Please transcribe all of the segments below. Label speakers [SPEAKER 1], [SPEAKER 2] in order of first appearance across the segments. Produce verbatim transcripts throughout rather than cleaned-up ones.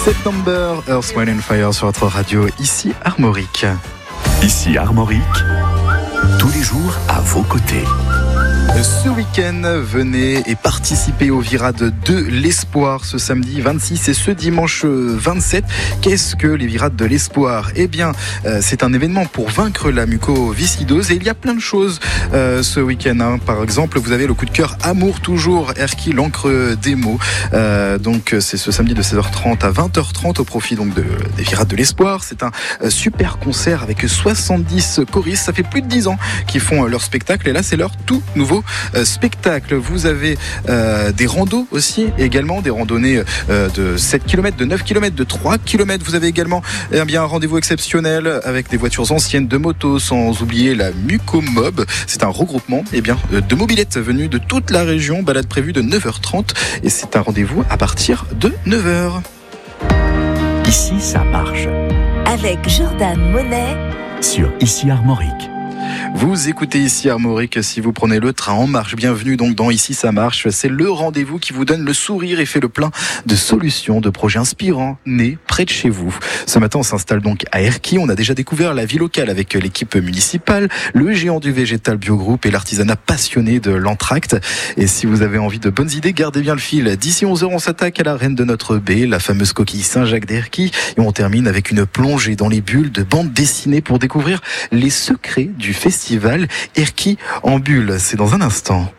[SPEAKER 1] September, Earth, Wind and Fire sur votre radio, ici Armorique.
[SPEAKER 2] Ici Armorique, tous les jours à vos côtés.
[SPEAKER 1] Ce week-end, venez et participez aux Virades de l'Espoir ce samedi vingt-six et ce dimanche vingt-sept. Qu'est-ce que les Virades de l'Espoir ? Eh bien, euh, c'est un événement pour vaincre la mucoviscidose et il y a plein de choses euh, ce week-end. Hein. Par exemple, vous avez le coup de cœur Amour toujours, Erki, l'encre des mots. Euh, donc, c'est ce samedi de seize heures trente à vingt heures trente au profit donc de, des Virades de l'Espoir. C'est un euh, super concert avec soixante-dix choristes. Ça fait plus de dix ans qu'ils font euh, leur spectacle et là, c'est leur tout nouveau Euh, spectacle. Vous avez euh, des randos aussi, également des randonnées euh, de sept kilomètres, de neuf kilomètres, de trois kilomètres. Vous avez également eh bien, un rendez-vous exceptionnel avec des voitures anciennes, de motos, sans oublier la Mucomob. C'est un regroupement eh bien, de mobylettes venues de toute la région. Balade prévue de neuf heures trente et c'est un rendez-vous à partir de neuf heures.
[SPEAKER 2] Ici, ça marche.
[SPEAKER 3] Avec Jordan Monet
[SPEAKER 2] sur Ici Armorique.
[SPEAKER 1] Vous écoutez Ici Armorique, si vous prenez le train en marche, bienvenue donc dans Ici ça marche, c'est le rendez-vous qui vous donne le sourire et fait le plein de solutions, de projets inspirants nés près de chez vous. Ce matin on s'installe donc à Erquy, on a déjà découvert la vie locale avec l'équipe municipale, le géant du végétal Biogroupe et l'artisanat passionné de l'Entracte. Et si vous avez envie de bonnes idées, gardez bien le fil. D'ici onze heures on s'attaque à la reine de notre baie, la fameuse coquille Saint-Jacques d'Erquy, et on termine avec une plongée dans les bulles de bande dessinée pour découvrir les secrets du festival Erquy en bulle. C'est dans un instant.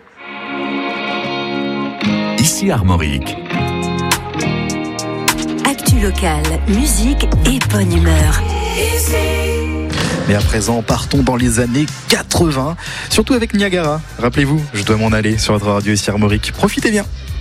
[SPEAKER 2] Ici Armorique.
[SPEAKER 3] Actu locale, musique et bonne humeur.
[SPEAKER 1] Mais à présent, partons dans les années quatre-vingts, surtout avec Niagara. Rappelez-vous, je dois m'en aller sur votre radio Ici Armorique. Profitez bien.